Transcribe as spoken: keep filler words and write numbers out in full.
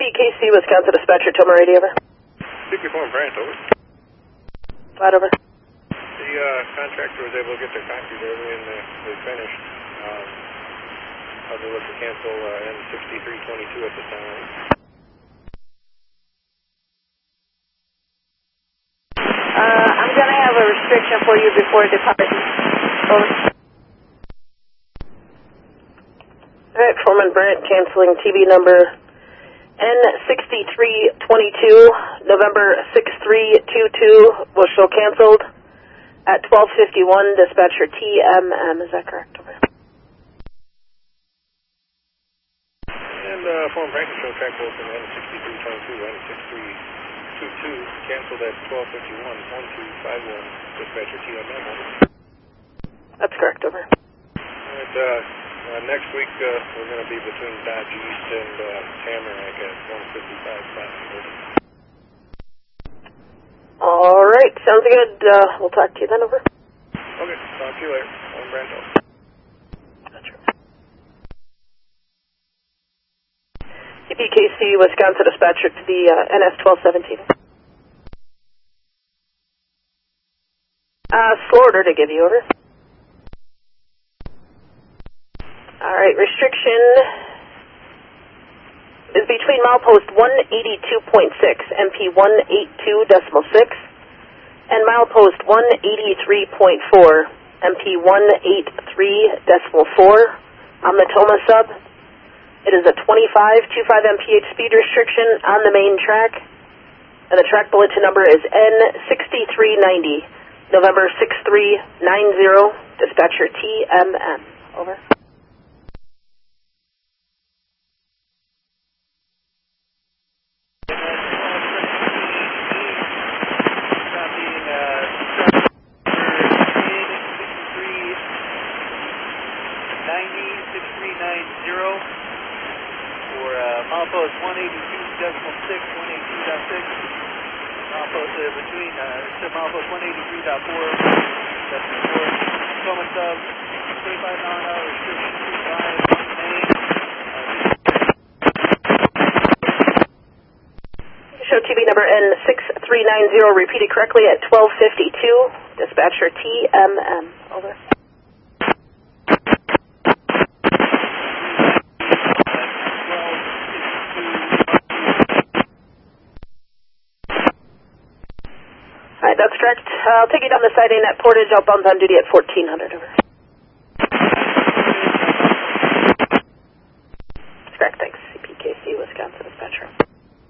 B K C, Wisconsin Dispatcher, Toma Radio, over. sixty-four Brant, over. Flat, over. The uh, contractor was able to get their concrete early and uh, they finished. Um, I was able to cancel uh, N sixty-three twenty-two at the time. Uh, I'm going to have a restriction for you before departing. Over. Alright, Foreman Brant canceling T V number N sixty-three twenty-two, November six three two two, was show canceled at twelve fifty-one, dispatcher T M M, is that correct? Over. And uh, Foreman Brant can show track both in N sixty-three twenty-two, N sixty-three twenty-two, canceled at twelve fifty-one, one two five one, dispatcher T M M, over. That's correct, over. And uh, uh, next week uh, we're going to be between Dodge East and uh, Tamarack at one fifty-five five, over. Alright, sounds good. Uh, we'll talk to you then, over. Okay, talk to you later. I'm Brando. That's right. C P K C, Wisconsin Dispatcher to the uh, N S twelve seventeen. Uh, slow order to give you, over. Alright, restriction is between milepost one eighty-two point six, M P one eighty-two point six, and milepost one eighty-three point four, M P one eighty-three point four on the Toma sub. It is a twenty-five point two five M P H speed restriction on the main track, and the track bulletin number is N sixty-three ninety, November six three nine zero, dispatcher T M M, over. six three nine zero for uh, milepost one eighty-two point six, one eighty-two point six, milepost uh, between, uh, milepost one eighty-three point four, decimal four, Toma sub, twenty-five mile an hour restriction, two five on the main. Uh, Show T V number N six three nine zero repeated correctly at twelve fifty-two, dispatcher T M M, over. Alright, that's correct. Uh, I'll take you down the siding at Portage. I'll bump on duty at fourteen hundred, over. That's correct, thanks. C P K C, Wisconsin Dispatcher.